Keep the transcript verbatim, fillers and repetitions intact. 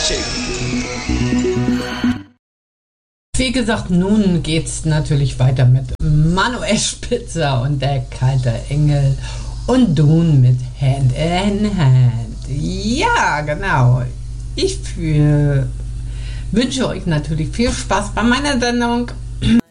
Classic. Wie gesagt, nun geht's natürlich weiter mit Manuel Spitzer und der kalte Engel und Dune mit Hand in Hand. Ja, genau. Ich für, wünsche euch natürlich viel Spaß bei meiner Sendung.